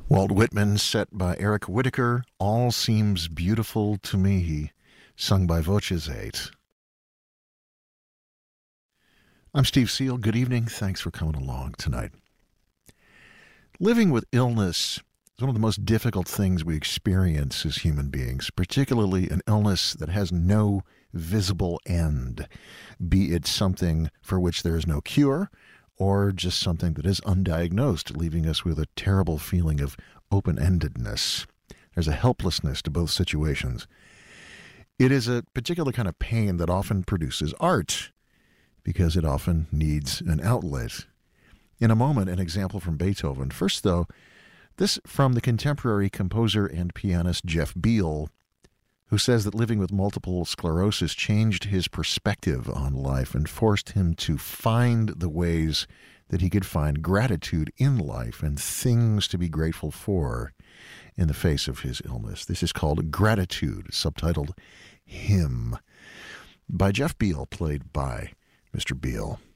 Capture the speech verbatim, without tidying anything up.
Walt Whitman, set by Eric Whitacre, All Seems Beautiful to Me, sung by Voces eight. I'm Steve Seal. Good evening. Thanks for coming along tonight. Living with illness is one of the most difficult things we experience as human beings, particularly an illness that has no visible end, be it something for which there is no cure or just something that is undiagnosed, leaving us with a terrible feeling of open-endedness. There's a helplessness to both situations. It is a particular kind of pain that often produces art, because it often needs an outlet. In a moment, an example from Beethoven. First, though, this from the contemporary composer and pianist Jeff Beal, who says that living with multiple sclerosis changed his perspective on life and forced him to find the ways that he could find gratitude in life and things to be grateful for in the face of his illness. This is called Gratitude, subtitled Hymn, by Jeff Beal, played by Mister Beal.